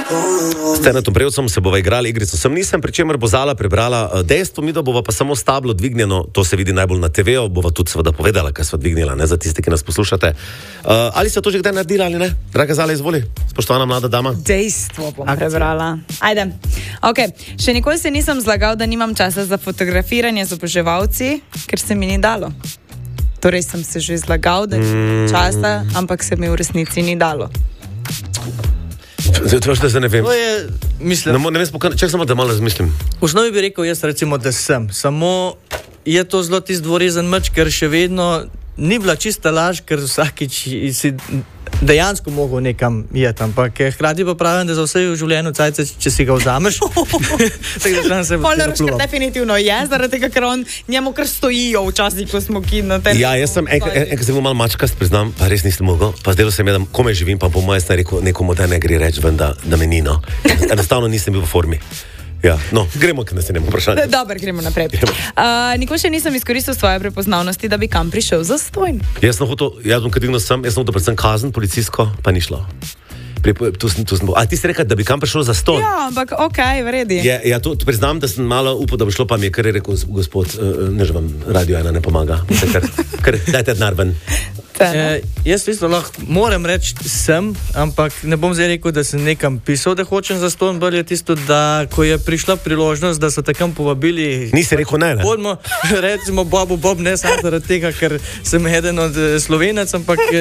S Tenetom Prevcem se bova igrali igrico Sem nisem, pri čemer bo Zala prebrala dejstvo, mi da bova pa samo stablo dvignjeno, to se vidi najbolj na TV-u, bova tudi seveda povedala, kaj sva dvignila, ne, za tiste, ki nas poslušate. Ali ste to že kdaj naredili ali ne? Draga Zala, izvoli, spoštovana mlada dama. Dejstvo bom prebrala. Ajde. Ok, še nikoli se nisem zlagal, da nimam časa za fotografiranje z oboževalci, ker se mi ni dalo. Torej sem se že zlagal, da nimam časa, ampak se mi v resnici ni dalo. Zdaj ne vem. To je, mislim, ne vem, čak samo da malo razmislim. v osnovi bi rekel jaz recimo, da sem. Samo je to zelo tisti dvorezen meč, ker še vedno ni bila čista laž, ker vsakič si dejansko mogel nekam jeti, ampak hkrati pa pravim, da za vse v življenju cajce, če si ga vzameš. Polnoroš, ker definitivno je, zaradi tega, ker on njemu kar stojijo včasih, ko smo na tem. Ja, jaz sem enkrat sem bil malo mačkast, priznam, pa res nisem mogel, pa zdelo se mi, da komaj živim, pa po mojem sem rekel, nekomu da ne gre reči ven, da me ni, no. Enostavno nisem bil v formi. Ja, no, gremo k naslednjemu vprašanju. Dobro, gremo naprej. Nikoli še nisem izkoristil svoje prepoznavnosti, da bi kam prišel zastonj. Jaz sem hotel, jaz sem hotel predvsem kazen policijsko, pa ni šlo. Tu sem bil. A ti si rekel, da bi kam prišel zastonj? Ja, ampak okej, vredi. Ja, to priznam, da sem malo upal, da bi šlo, pa mi je kar je rekel, gospod, ne že vam Radio 1 ne pomaga. Kar dajte denar ven. Jaz isto lahko moram reči sem, ampak ne bom zdaj rekel, da sem nekam pisal, da hočem zastonj, bolj je tisto, da ko je prišla priložnost, da so takam povabili. Nisi rekel ne? Recimo Bob, ne samo zaradi tega, ker sem eden od Slovenec, ampak